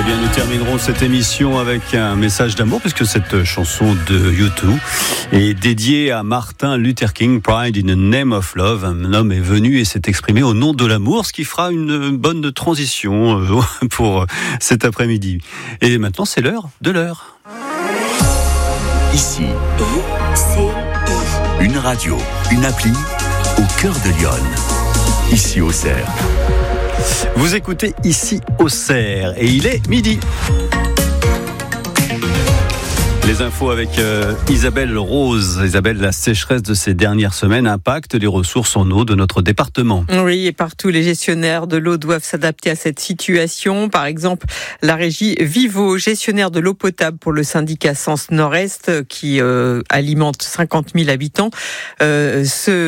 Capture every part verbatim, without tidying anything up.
bien, nous terminerons cette émission avec un message d'amour, puisque cette chanson de U deux est dédiée à Martin Luther King, Pride in the Name of Love. Un homme est venu et s'est exprimé au nom de l'amour, ce qui fera une bonne transition pour cet après-midi. Et maintenant, c'est l'heure de l'heure. Ici, une radio, une appli au cœur de Lyon. Ici, Auxerre. Vous écoutez Ici Auxerre et il est midi. Les infos avec euh, Isabelle Rose. Isabelle, la sécheresse de ces dernières semaines impacte les ressources en eau de notre département. Oui, et partout, les gestionnaires de l'eau doivent s'adapter à cette situation. Par exemple, la régie Vivo, gestionnaire de l'eau potable pour le syndicat Sens Nord-Est, qui euh, alimente cinquante mille habitants, euh,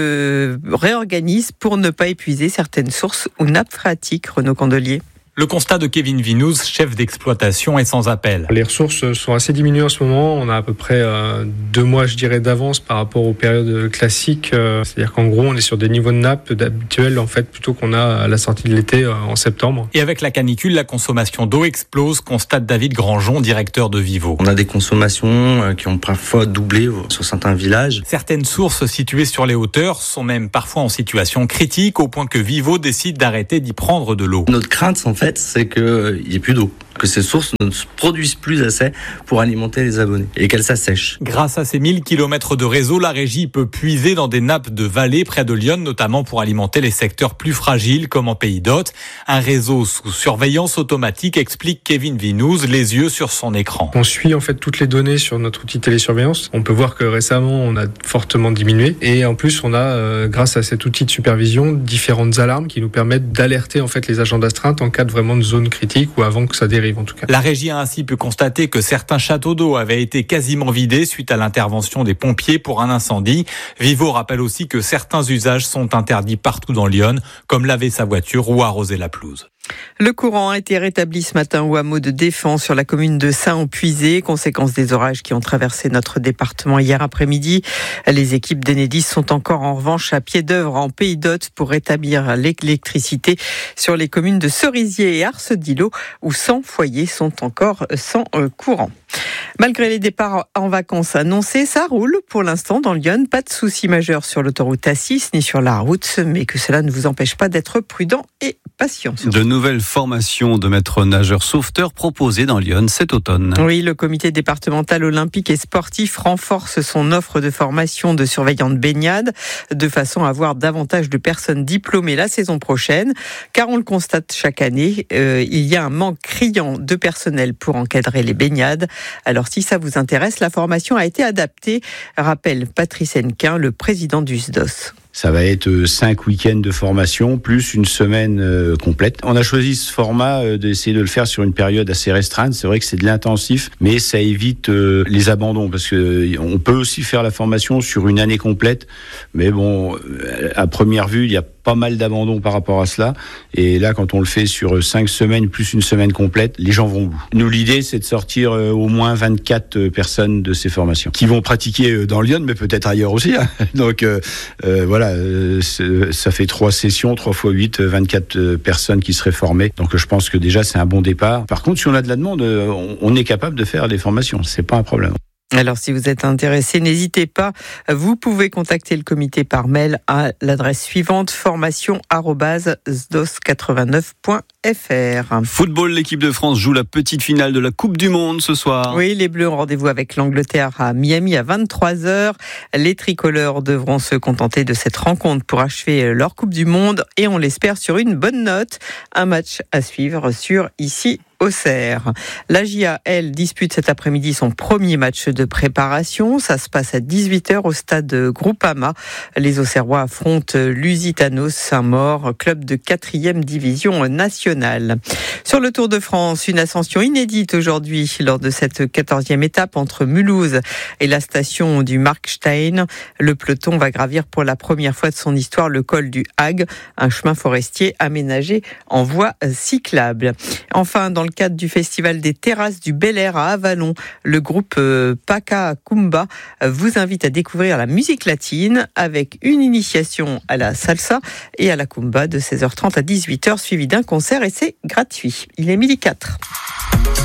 se réorganise pour ne pas épuiser certaines sources ou nappes phréatiques. Renaud Candelier. Le constat de Kevin Vinouz, chef d'exploitation, est sans appel. Les ressources sont assez diminuées en ce moment. On a à peu près euh, deux mois, je dirais, d'avance par rapport aux périodes classiques. Euh, c'est-à-dire qu'en gros, on est sur des niveaux de nappe habituels, en fait, plutôt qu'on a à la sortie de l'été euh, en septembre. Et avec la canicule, la consommation d'eau explose, constate David Grangeon, directeur de Vivo. On a des consommations euh, qui ont parfois doublé sur certains villages. Certaines sources situées sur les hauteurs sont même parfois en situation critique, au point que Vivo décide d'arrêter d'y prendre de l'eau. Notre crainte, en fait, c'est qu'il n'y ait plus d'eau, que ces sources ne se produisent plus assez pour alimenter les abonnés et qu'elles s'assèchent. Grâce à ces mille kilomètres de réseau, la régie peut puiser dans des nappes de vallée près de Lyon, notamment pour alimenter les secteurs plus fragiles comme en Pays d'Hôte. Un réseau sous surveillance automatique, explique Kevin Vinouz, les yeux sur son écran. On suit en fait toutes les données sur notre outil de télésurveillance. On peut voir que récemment, on a fortement diminué et en plus, on a, euh, grâce à cet outil de supervision, différentes alarmes qui nous permettent d'alerter en fait les agents d'astreinte en cas de vraiment de zone critique ou avant que ça dérive en tout cas. La régie a ainsi pu constater que certains châteaux d'eau avaient été quasiment vidés suite à l'intervention des pompiers pour un incendie. Vivo rappelle aussi que certains usages sont interdits partout dans Lyon, comme laver sa voiture ou arroser la pelouse. Le courant a été rétabli ce matin au hameau de Défense sur la commune de Saint-Puisé, conséquence des orages qui ont traversé notre département hier après-midi. Les équipes d'Enedis sont encore en revanche à pied d'œuvre en Pays d'Hôte pour rétablir l'électricité sur les communes de Cerisier et Ars-Dilo où cent foyers sont encore sans courant. Malgré les départs en vacances annoncés, ça roule pour l'instant dans Lyon. Pas de soucis majeurs sur l'autoroute A six ni sur la route, mais que cela ne vous empêche pas d'être prudent et patient. De nouvelles formations de maîtres nageurs sauveteurs proposées dans Lyon cet automne. Oui, le comité départemental olympique et sportif renforce son offre de formation de surveillants de baignade de façon à avoir davantage de personnes diplômées la saison prochaine. Car on le constate chaque année, euh, il y a un manque criant de personnel pour encadrer les baignades. Alors si ça vous intéresse, la formation a été adaptée, rappelle Patrice Hennequin, le président du S D O S. Ça va être cinq week-ends de formation, plus une semaine euh, complète. On a choisi ce format euh, d'essayer de le faire sur une période assez restreinte. C'est vrai que c'est de l'intensif, mais ça évite euh, les abandons, parce que euh, on peut aussi faire la formation sur une année complète. Mais bon, euh, à première vue, il y a pas mal d'abandons par rapport à cela. Et là, quand on le fait sur cinq semaines, plus une semaine complète, les gens vont au bout. Nous, l'idée, c'est de sortir euh, au moins vingt-quatre personnes de ces formations, qui vont pratiquer dans Lyon, mais peut-être ailleurs aussi. Hein. Donc, euh, euh, voilà. Euh, ça fait trois sessions, trois fois huit, vingt-quatre personnes qui seraient formées. Donc je pense que déjà c'est un bon départ. Par contre, si on a de la demande, on, on est capable de faire des formations. C'est pas un problème. Alors, si vous êtes intéressé, n'hésitez pas. Vous pouvez contacter le comité par mail à l'adresse suivante, formation arobase s d o s quatre-vingt-neuf point f r. Football, l'équipe de France joue la petite finale de la Coupe du Monde ce soir. Oui, les Bleus ont rendez-vous avec l'Angleterre à Miami à vingt-trois heures. Les tricolores devront se contenter de cette rencontre pour achever leur Coupe du Monde et on l'espère sur une bonne note. Un match à suivre sur Ici Auxerre. La J A, elle, dispute cet après-midi son premier match de préparation. Ça se passe à dix-huit heures au stade Groupama. Les Auxerrois affrontent Lusitanos Saint-Maur, club de quatrième division nationale. Sur le Tour de France, une ascension inédite aujourd'hui lors de cette quatorzième étape entre Mulhouse et la station du Markstein. Le peloton va gravir pour la première fois de son histoire le col du Hag, un chemin forestier aménagé en voie cyclable. Enfin, dans le cadre du festival des terrasses du Bel Air à Avallon, le groupe Paca Kumba vous invite à découvrir la musique latine avec une initiation à la salsa et à la kumba de seize heures trente à dix-huit heures suivi d'un concert et c'est gratuit. Il est midi quatre.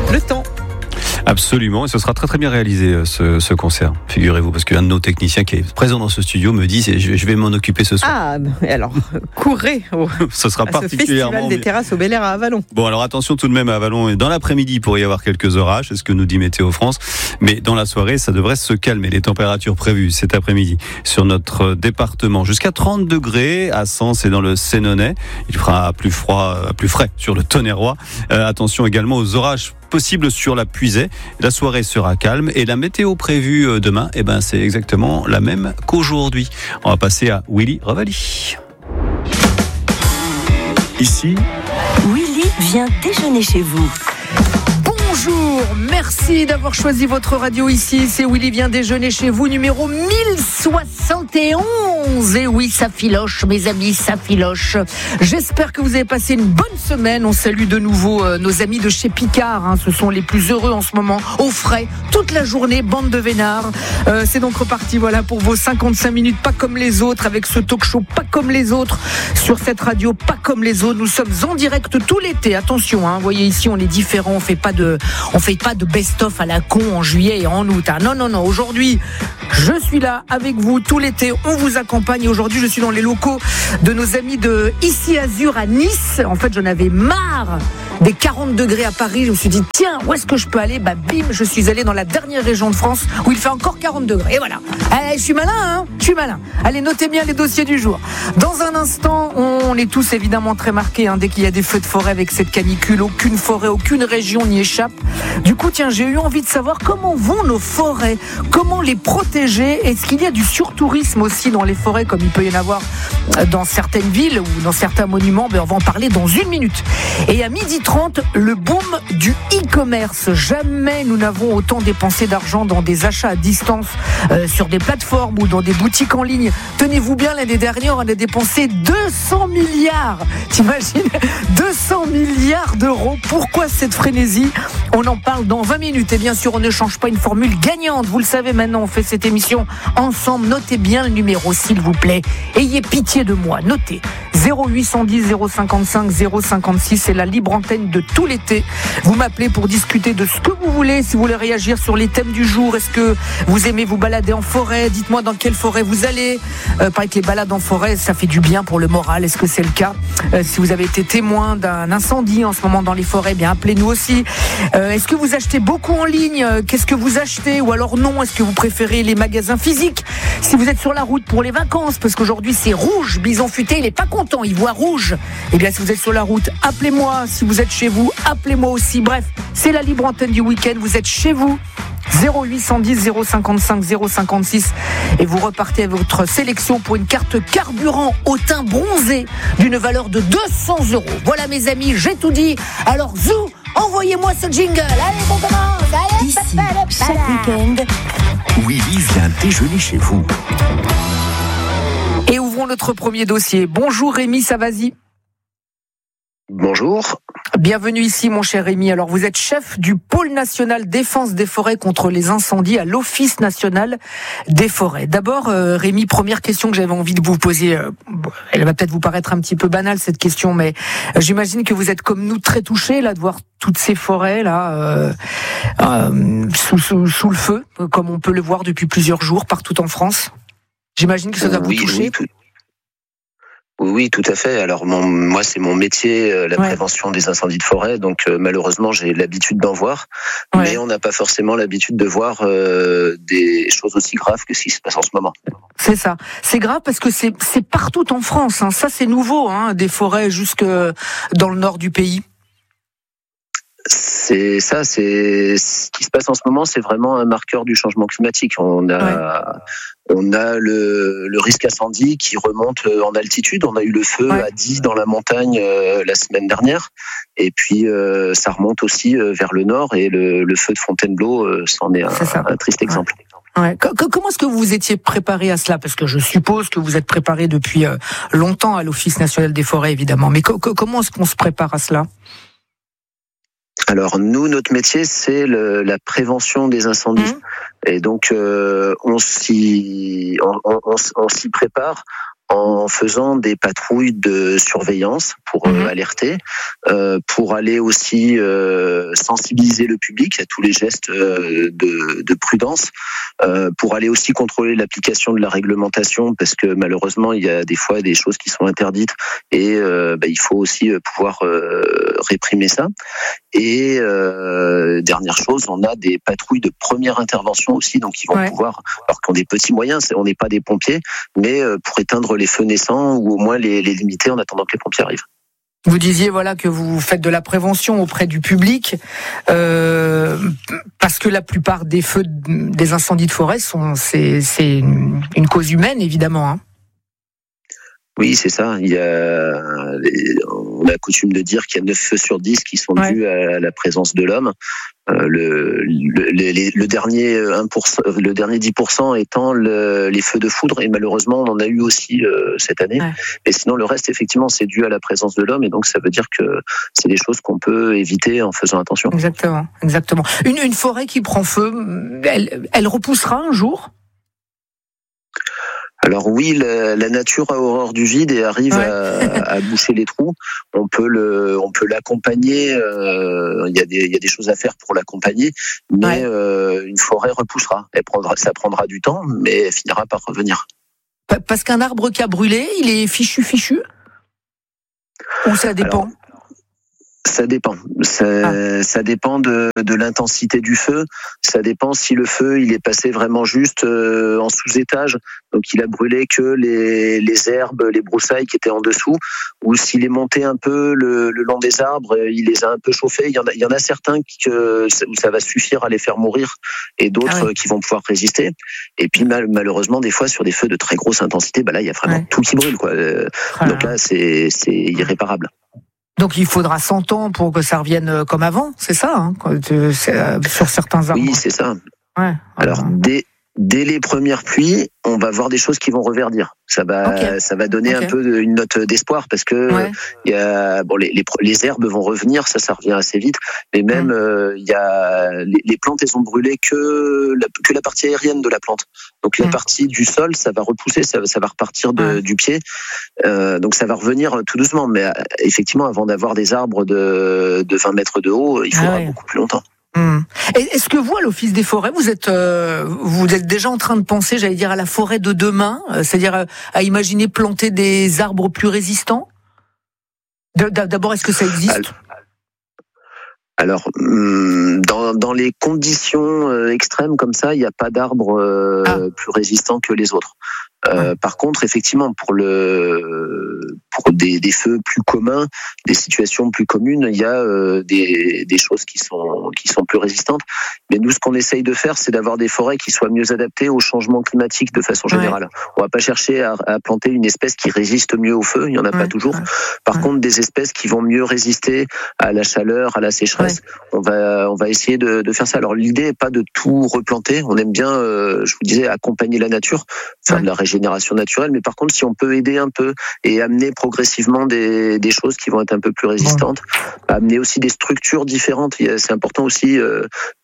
le temps. Absolument, et ce sera très très bien réalisé ce, ce concert, figurez-vous, parce qu'un de nos techniciens qui est présent dans ce studio me dit je, je vais m'en occuper ce soir. Ah, alors courez au, ce sera à particulièrement ce festival des terrasses au Bel Air à Avallon. Bon, alors attention tout de même à Avallon, dans l'après-midi il pourrait y avoir quelques orages, c'est ce que nous dit Météo France, mais dans la soirée ça devrait se calmer, les températures prévues cet après-midi sur notre département jusqu'à trente degrés à Sens et dans le Sénonais, il fera plus froid, plus frais sur le Tonnerrois. Euh, attention également aux orages possible sur la Puisaye. La soirée sera calme et la météo prévue demain, eh ben, c'est exactement la même qu'aujourd'hui. On va passer à Willy Revaly. Ici, Willy vient déjeuner chez vous. Bonjour, merci d'avoir choisi votre radio ici. C'est Willy vient déjeuner chez vous, numéro mille soixante et onze. Et oui, ça filoche, mes amis, ça filoche. J'espère que vous avez passé une bonne semaine. On salue de nouveau euh, nos amis de chez Picard. Hein. Ce sont les plus heureux en ce moment, au frais, toute la journée, bande de vénards. Euh, c'est donc reparti, voilà, pour vos cinquante-cinq minutes, pas comme les autres, avec ce talk show pas comme les autres, sur cette radio pas comme les autres. Nous sommes en direct tout l'été. Attention, hein, vous voyez ici, on est différent, on fait pas de On fait pas de best-of à la con en juillet et en août. Hein. Non, non, non. Aujourd'hui, je suis là avec vous tout l'été. On vous accompagne. Et aujourd'hui, je suis dans les locaux de nos amis de Ici Azur à Nice. En fait, j'en avais marre des quarante degrés à Paris. Je me suis dit, tiens, où est-ce que je peux aller ? Bah, bim, je suis allé dans la dernière région de France où il fait encore quarante degrés. Et voilà. Allez, je suis malin, hein ? Je suis malin. Allez, notez bien les dossiers du jour. Dans un instant, on est tous évidemment très marqués hein, dès qu'il y a des feux de forêt avec cette canicule. Aucune forêt, aucune région n'y échappe. Du coup, tiens, j'ai eu envie de savoir comment vont nos forêts, comment les protéger. Est-ce qu'il y a du surtourisme aussi dans les forêts, comme il peut y en avoir dans certaines villes ou dans certains monuments ? Ben, on va en parler dans une minute. Et à midi trente, le boom du e-commerce. Jamais nous n'avons autant dépensé d'argent dans des achats à distance euh, sur des plateformes ou dans des boutiques en ligne. Tenez-vous bien, l'année dernière, on a dépensé deux cents milliards. T'imagines ? deux cents milliards d'euros. Pourquoi cette frénésie ? On en parle dans vingt minutes. Et bien sûr, on ne change pas une formule gagnante. Vous le savez maintenant, on fait cette émission ensemble. Notez bien le numéro, s'il vous plaît. Ayez pitié de moi. Notez. zéro huit cent dix zéro cinquante-cinq zéro cinquante-six, c'est la libre antenne de tout l'été. Vous m'appelez pour discuter de ce que vous voulez, si vous voulez réagir sur les thèmes du jour. Est-ce que vous aimez vous balader en forêt ? Dites-moi dans quelle forêt vous allez. Euh, pareil que les balades en forêt, ça fait du bien pour le moral. Est-ce que c'est le cas ? euh, Si vous avez été témoin d'un incendie en ce moment dans les forêts, bien appelez-nous aussi. Euh, est-ce que vous achetez beaucoup en ligne ? Qu'est-ce que vous achetez ? Ou alors non, est-ce que vous préférez les magasins physiques ? Si vous êtes sur la route pour les vacances, parce qu'aujourd'hui c'est rouge, Bison Futé, il est pas content, il voit rouge. Eh bien, si vous êtes sur la route, appelez-moi. Si vous êtes chez vous, appelez-moi aussi. Bref, c'est la libre antenne du week-end. Vous êtes chez vous. zéro huit cent dix zéro cinquante-cinq zéro cinquante-six et vous repartez avec votre sélection pour une carte carburant au teint bronzé d'une valeur de deux cents euros. Voilà mes amis, j'ai tout dit. Alors zou, envoyez-moi ce jingle. Allez, on commence. Allez, Ici, chaque week-end, Willy vient déjeuner chez vous. Et ouvrons notre premier dossier. Bonjour Rémi Savasi. Bonjour. Bienvenue ici mon cher Rémi. Alors vous êtes chef du pôle national défense des forêts contre les incendies à l'Office national des forêts. D'abord euh, Rémi, première question que j'avais envie de vous poser. Euh, elle va peut-être vous paraître un petit peu banale cette question, mais euh, j'imagine que vous êtes comme nous très touchés là de voir toutes ces forêts là euh, euh, sous, sous, sous le feu, comme on peut le voir depuis plusieurs jours partout en France. J'imagine que ça doit oui, vous toucher. Oui, tout... Oui, tout à fait. Alors mon, moi, c'est mon métier, euh, la ouais. prévention des incendies de forêt. Donc euh, malheureusement, j'ai l'habitude d'en voir, ouais. mais on n'a pas forcément l'habitude de voir euh, des choses aussi graves que ce qui se passe en ce moment. C'est ça. C'est grave parce que c'est, c'est partout en France. Hein. Ça, c'est nouveau, hein, des forêts jusque dans le nord du pays. C'est ça, c'est ce qui se passe en ce moment, c'est vraiment un marqueur du changement climatique. On a, ouais. on a le, le risque incendie qui remonte en altitude. On a eu le feu ouais. à dix dans la montagne euh, la semaine dernière, et puis euh, ça remonte aussi euh, vers le nord. Et le, le feu de Fontainebleau, euh, c'en est un, un triste exemple. Ouais. Ouais. Comment est-ce que vous vous étiez préparé à cela ? Parce que je suppose que vous êtes préparé depuis longtemps à l'Office national des forêts, évidemment. Mais co- comment est-ce qu'on se prépare à cela ? Alors nous, notre métier, c'est le, la prévention des incendies, mmh. et donc euh, on s'y, on, on, on s'y prépare en faisant des patrouilles de surveillance pour mmh. euh, alerter, euh, pour aller aussi euh, sensibiliser le public à tous les gestes euh, de, de prudence, euh, pour aller aussi contrôler l'application de la réglementation, parce que malheureusement il y a des fois des choses qui sont interdites et euh, bah, il faut aussi pouvoir euh, réprimer ça. Et euh, dernière chose, on a des patrouilles de première intervention aussi, donc ils vont ouais. pouvoir, alors qu'on a des petits moyens, on n'est pas des pompiers, mais euh, pour éteindre les feux naissants ou au moins les, les limiter en attendant que les pompiers arrivent. Vous disiez voilà que vous faites de la prévention auprès du public, euh, parce que la plupart des feux, des incendies de forêt sont, c'est, c'est une cause humaine évidemment. Hein. Oui, c'est ça. Il y a, on a coutume de dire qu'il y a neuf feux sur dix qui sont ouais. dus à la présence de l'homme. Euh, le, le, le, le dernier un pour cent, le dernier dix pour cent étant le, les feux de foudre, et malheureusement on en a eu aussi euh, cette année. Ouais. Et sinon le reste effectivement c'est dû à la présence de l'homme, et donc ça veut dire que c'est des choses qu'on peut éviter en faisant attention. Exactement, exactement. Une, une forêt qui prend feu, elle, elle repoussera un jour ? Alors oui, la, la nature a horreur du vide et arrive ouais. à, à boucher les trous. On peut le, on peut l'accompagner. Euh, il y a des, il y a des choses à faire pour l'accompagner, mais ouais. euh, une forêt repoussera. Elle prendra, ça prendra du temps, mais elle finira par revenir. Parce qu'un arbre qui a brûlé, il est fichu, fichu. Ou ça dépend. Alors, ça dépend. Ça, ah. ça dépend de, de l'intensité du feu. Ça dépend si le feu il est passé vraiment juste euh, en sous-étage, donc il a brûlé que les, les herbes, les broussailles qui étaient en dessous, ou s'il est monté un peu le, le long des arbres, il les a un peu chauffés. Il y en a, il y en a certains qui, que, où ça va suffire à les faire mourir, et d'autres ah ouais. qui vont pouvoir résister. Et puis mal, malheureusement, des fois sur des feux de très grosse intensité, bah là il y a vraiment ouais. tout qui brûle, quoi. Ah. Donc là c'est, c'est irréparable. Donc il faudra cent ans pour que ça revienne comme avant, c'est ça, hein, sur certains arbres. Oui, c'est ça. Ouais. Alors, dès, dès les premières pluies, on va voir des choses qui vont reverdir. Ça va, okay. ça va donner okay. un peu de, une note d'espoir, parce que ouais. il y a, bon, les, les, les herbes vont revenir, ça, ça revient assez vite. Mais même, mmh. euh, il y a les, les plantes, elles ont brûlé que la, que la partie aérienne de la plante. Donc la mmh. partie du sol, ça va repousser, ça, ça va repartir de, mmh. du pied. Euh, donc ça va revenir tout doucement. Mais effectivement, avant d'avoir des arbres de, de vingt mètres de haut, il faudra ah ouais. beaucoup plus longtemps. Hum. Est-ce que vous, à l'Office des forêts, vous êtes, euh, vous êtes déjà en train de penser, j'allais dire, à la forêt de demain, euh, c'est-à-dire à, à imaginer planter des arbres plus résistants ? D'abord, est-ce que ça existe ? Alors, dans, dans les conditions extrêmes comme ça, il n'y a pas d'arbres euh, ah. plus résistants que les autres. Euh, par contre, effectivement, pour le pour des, des feux plus communs, des situations plus communes, il y a euh, des, des choses qui sont qui sont plus résistantes. Mais nous, ce qu'on essaye de faire, c'est d'avoir des forêts qui soient mieux adaptées au changement climatique de façon générale. Ouais. On va pas chercher à, à planter une espèce qui résiste mieux au feu, il y en a ouais. pas toujours. Par ouais. contre, des espèces qui vont mieux résister à la chaleur, à la sécheresse, ouais. on va on va essayer de, de faire ça. Alors l'idée est pas de tout replanter. On aime bien, euh, je vous disais, accompagner la nature, faire ouais. de la régénération naturelle, mais par contre, si on peut aider un peu et amener progressivement des, des choses qui vont être un peu plus résistantes, bon. amener aussi des structures différentes. C'est important aussi euh,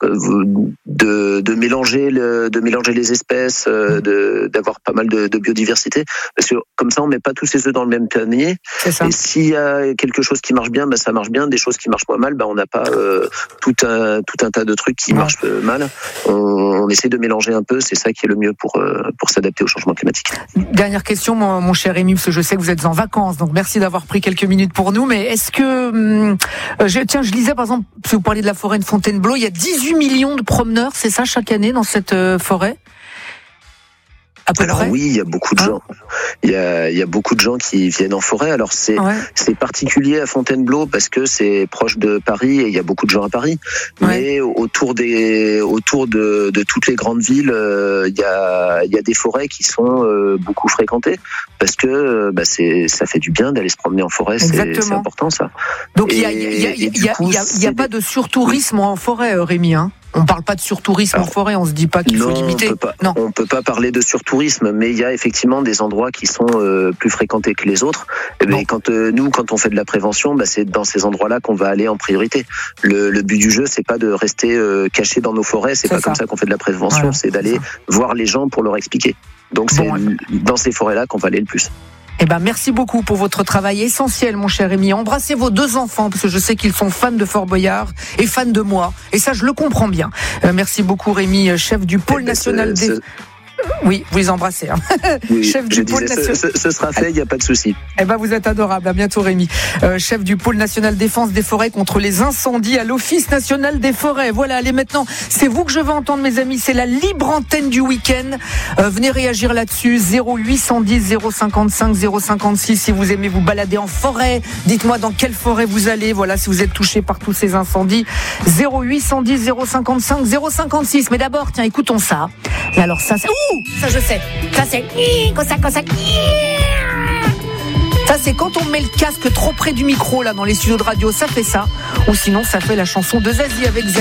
de, de mélanger le, de mélanger les espèces, euh, de, d'avoir pas mal de, de biodiversité, parce que comme ça, on met pas tous ses œufs dans le même panier. Et s'il y a quelque chose qui marche bien, bah, ça marche bien. Des choses qui marchent moins mal, bah, on n'a pas euh, tout un tout un tas de trucs qui ouais. marchent mal. On, on essaie de mélanger un peu. C'est ça qui est le mieux pour euh, pour s'adapter au changement climatique. Dernière question, mon, mon cher Rémi, parce que je sais que vous êtes en vacances, donc merci d'avoir pris quelques minutes pour nous. Mais est-ce que, hum, je, tiens, je lisais par exemple, si vous parliez de la forêt de Fontainebleau, il y a dix-huit millions de promeneurs, c'est ça, chaque année dans cette euh, forêt ? À peu Alors près. oui, il y a beaucoup de gens. Il y a, il y a beaucoup de gens qui viennent en forêt. Alors c'est, ouais. c'est particulier à Fontainebleau parce que c'est proche de Paris et il y a beaucoup de gens à Paris. Ouais. Mais autour des, autour de, de toutes les grandes villes, euh, il y a, il y a des forêts qui sont euh, beaucoup fréquentées parce que euh, bah c'est, ça fait du bien d'aller se promener en forêt. C'est, c'est important ça. Donc il y a, il y a, il y a, il y a, il y a, il y a pas de surtourisme en forêt, Rémi, hein. On parle pas de surtourisme Alors, en forêt, on se dit pas qu'il non, faut limiter. On peut pas, non, on peut pas parler de surtourisme, mais il y a effectivement des endroits qui sont euh, plus fréquentés que les autres. Et ben, quand euh, nous, quand on fait de la prévention, bah, c'est dans ces endroits-là qu'on va aller en priorité. Le, le but du jeu, c'est pas de rester euh, caché dans nos forêts, c'est, c'est pas ça. Comme ça qu'on fait de la prévention, voilà, c'est d'aller c'est voir les gens pour leur expliquer. Donc c'est bon, dans ces forêts-là qu'on va aller le plus. Eh ben, merci beaucoup pour votre travail essentiel, mon cher Rémi. Embrassez vos deux enfants, parce que je sais qu'ils sont fans de Fort Boyard et fans de moi. Et ça, je le comprends bien. Euh, merci beaucoup, Rémi, chef du pôle national des... Oui, vous les embrassez. Hein. Oui, chef du pôle disais, national. Ce, ce, ce sera fait, il n'y a pas de souci. Eh ben, vous êtes adorable. À bientôt, Rémi. Euh, chef du pôle national défense des forêts contre les incendies à l'Office national des forêts. Voilà, allez maintenant, c'est vous que je veux entendre, mes amis. C'est la libre antenne du week-end. Euh, venez réagir là-dessus. zéro huit cent dix zéro cinquante-cinq zéro cinquante-six. Si vous aimez vous balader en forêt, dites-moi dans quelle forêt vous allez. Voilà, si vous êtes touché par tous ces incendies. zéro huit cent dix zéro cinquante-cinq zéro cinquante-six. Mais d'abord, tiens, écoutons ça. Et alors ça, c'est... Ouh, ça je sais. Ça c'est comme ça, comme ça. Ça c'est quand on met le casque trop près du micro là dans les studios de radio, ça fait ça. Ou sinon ça fait la chanson de Zazie avec Z.